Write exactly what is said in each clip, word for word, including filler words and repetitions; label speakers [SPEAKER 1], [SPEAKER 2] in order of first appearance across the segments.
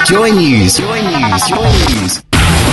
[SPEAKER 1] Joy News. Joy News. Joy News.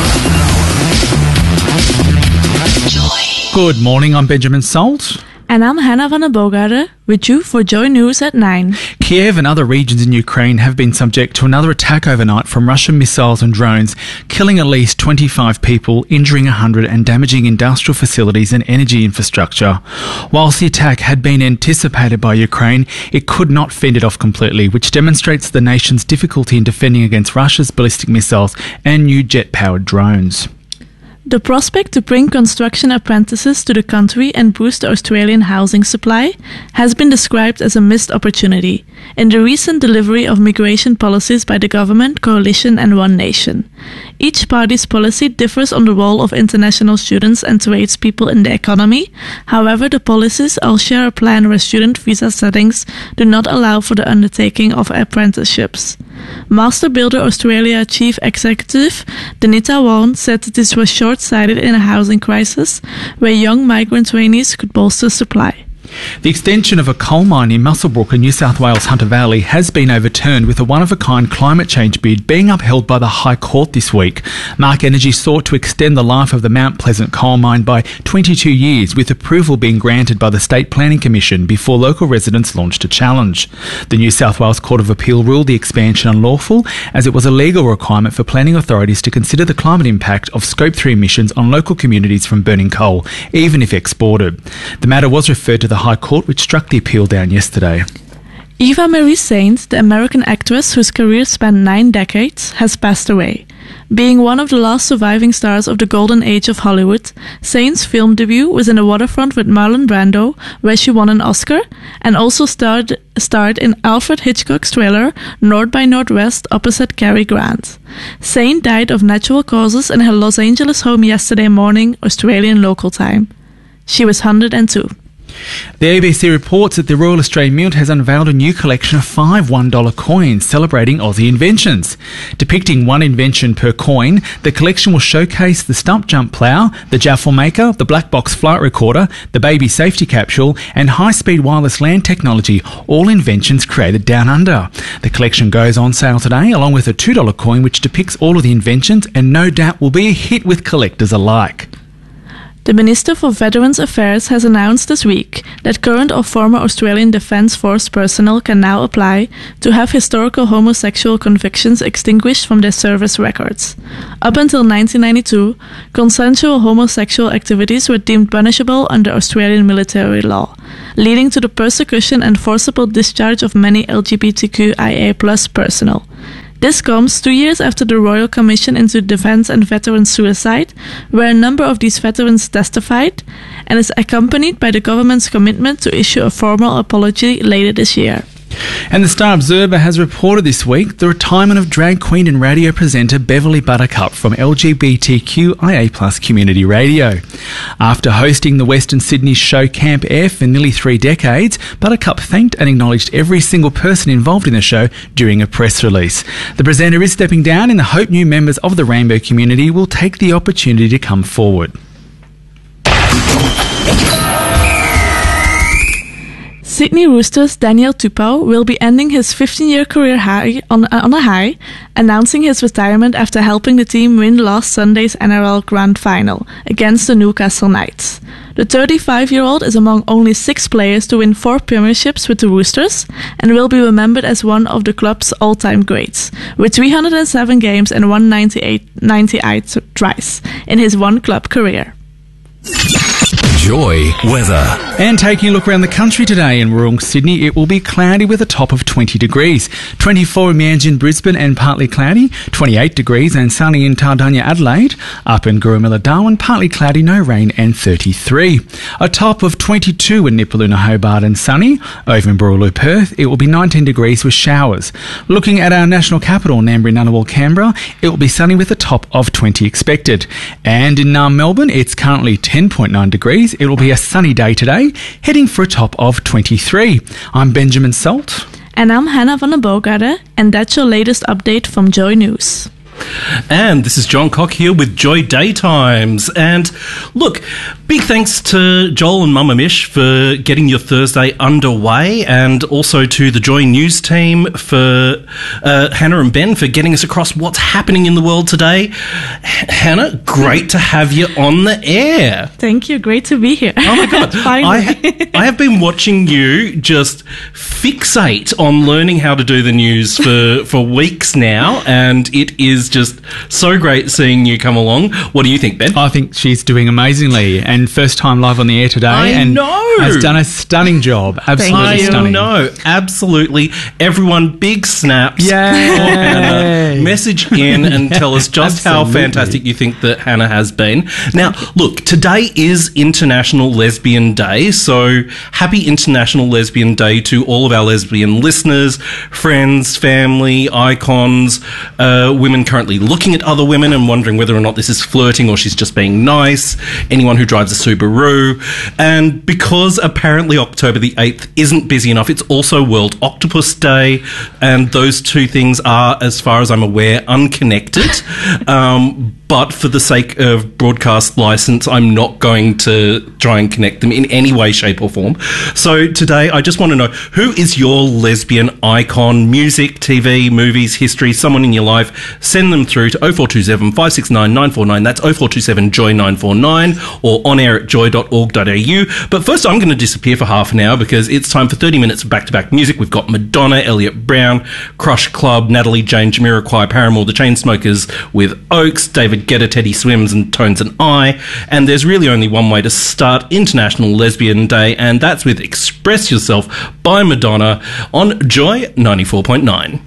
[SPEAKER 1] Joy.
[SPEAKER 2] Good morning, I'm Benjamin Salt.
[SPEAKER 3] And I'm Hannah van der Bogade with you for Joy News at nine.
[SPEAKER 2] Kiev and other regions in Ukraine have been subject to another attack overnight from Russian missiles and drones, killing at least twenty-five people, injuring one hundred and damaging industrial facilities and energy infrastructure. Whilst the attack had been anticipated by Ukraine, it could not fend it off completely, which demonstrates the nation's difficulty in defending against Russia's ballistic missiles and new jet-powered drones.
[SPEAKER 3] The prospect to bring construction apprentices to the country and boost the Australian housing supply has been described as a missed opportunity in the recent delivery of migration policies by the government, coalition and One Nation. Each party's policy differs on the role of international students and tradespeople in the economy. However, the policies all share a plan where student visa settings do not allow for the undertaking of apprenticeships. Master Builder Australia Chief Executive Denita Wong said that this was short-sighted in a housing crisis where young migrant trainees could bolster supply.
[SPEAKER 2] The extension of a coal mine in Muswellbrook in New South Wales Hunter Valley has been overturned, with a one-of-a-kind climate change bid being upheld by the High Court this week. Mark Energy sought to extend the life of the Mount Pleasant coal mine by twenty-two years, with approval being granted by the State Planning Commission before local residents launched a challenge. The New South Wales Court of Appeal ruled the expansion unlawful, as it was a legal requirement for planning authorities to consider the climate impact of Scope three emissions on local communities from burning coal, even if exported. The matter was referred to the High Court, which struck the appeal down yesterday.
[SPEAKER 3] Eva Marie Saint, the American actress whose career spanned nine decades, has passed away. Being one of the last surviving stars of the golden age of Hollywood, Saint's film debut was in The Waterfront with Marlon Brando, where she won an Oscar, and also starred, starred in Alfred Hitchcock's thriller North by Northwest opposite Cary Grant. Saint died of natural causes in her Los Angeles home yesterday morning, Australian local time. She was one hundred and two.
[SPEAKER 2] The A B C reports that the Royal Australian Mint has unveiled a new collection of five one dollar coins celebrating Aussie inventions. Depicting one invention per coin, the collection will showcase the stump jump plough, the Jaffle maker, the black box flight recorder, the baby safety capsule and high-speed wireless LAN technology, all inventions created down under. The collection goes on sale today, along with a two dollar coin which depicts all of the inventions and no doubt will be a hit with collectors alike.
[SPEAKER 3] The Minister for Veterans Affairs has announced this week that current or former Australian Defence Force personnel can now apply to have historical homosexual convictions extinguished from their service records. Up until nineteen ninety-two, consensual homosexual activities were deemed punishable under Australian military law, leading to the persecution and forcible discharge of many L G B T Q I A plus personnel. This comes two years after the Royal Commission into Defence and Veterans Suicide, where a number of these veterans testified, and is accompanied by the government's commitment to issue a formal apology later this year.
[SPEAKER 2] And the Star Observer has reported this week the retirement of drag queen and radio presenter Beverly Buttercup from L G B T Q I A plus Community Radio. After hosting the Western Sydney show Camp Air for nearly three decades, Buttercup thanked and acknowledged every single person involved in the show during a press release. The presenter is stepping down in the hope new members of the Rainbow community will take the opportunity to come forward.
[SPEAKER 3] Sydney Roosters' Daniel Tupou will be ending his fifteen-year career high on, on a high, announcing his retirement after helping the team win last Sunday's N R L Grand Final against the Newcastle Knights. The thirty-five-year-old is among only six players to win four premierships with the Roosters and will be remembered as one of the club's all-time greats, with three hundred seven games and one hundred ninety-eight tries in his one-club career.
[SPEAKER 1] Joy weather.
[SPEAKER 2] And taking a look around the country today, in rural Sydney, it will be cloudy with a top of twenty degrees. twenty-four in Meanjin, Brisbane and partly cloudy. twenty-eight degrees and sunny in Tardania, Adelaide. Up in Gurumilla, Darwin, partly cloudy, no rain and thirty-three. A top of twenty-two in Nipaluna, Hobart and sunny. Over in Boorloo, Perth, it will be nineteen degrees with showers. Looking at our national capital, Ngambri, Ngunnawal, Canberra, it will be sunny with a top of twenty expected. And in uh, Melbourne, it's currently ten point nine degrees. It will be a sunny day today, heading for a top of twenty-three. I'm Benjamin Salt.
[SPEAKER 3] And I'm Hannah van der Bogade, and that's your latest update from Joy News.
[SPEAKER 4] And this is John Cock here with Joy Daytimes. And look, big thanks to Joel and Mama Mish for getting your Thursday underway, and also to the Joy News team for uh, Hannah and Ben for getting us across what's happening in the world today. H- Hannah, great to have you on the air.
[SPEAKER 3] Thank you. Great to be here.
[SPEAKER 4] Oh my God. I, ha- I have been watching you just fixate on learning how to do the news for, for weeks now, and it is just so great seeing you come along. What do you think, Ben?
[SPEAKER 2] I think she's doing amazingly, and first time live on the air today.
[SPEAKER 4] I
[SPEAKER 2] and
[SPEAKER 4] know.
[SPEAKER 2] Has done a stunning job. Absolutely
[SPEAKER 4] I
[SPEAKER 2] stunning.
[SPEAKER 4] know. Absolutely. Everyone, big snaps.
[SPEAKER 2] Yay.
[SPEAKER 4] for Hannah. Message in and tell us just how
[SPEAKER 2] Absolutely.
[SPEAKER 4] fantastic you think that Hannah has been. Now, look, today is International Lesbian Day, so happy International Lesbian Day to all of our lesbian listeners, friends, family, icons, uh, women currently looking at other women and wondering whether or not this is flirting or she's just being nice, anyone who drives a Subaru. And because apparently October the eighth isn't busy enough, it's also World Octopus Day, and those two things are, as far as I'm aware, unconnected. um, but for the sake of broadcast license, I'm not going to try and connect them in any way, shape or form. So today, I just want to know, who is your lesbian icon? Music, T V, movies, history, someone in your life? Send them through to oh four two seven, five six nine, nine four nine. That's oh four two seven, joy nine four nine, or on air at joy dot org dot a u. But first, I'm going to disappear for half an hour because it's time for thirty minutes of back-to-back music. We've got Madonna, Elliot Brown, Crush Club, Natalie Jane, Jamiroquai, Paramore, The Chainsmokers with Oaks, David Guetta, Teddy Swims and Tones and I. And there's really only one way to start International Lesbian Day, and that's with Express Yourself by Madonna on Joy ninety-four point nine.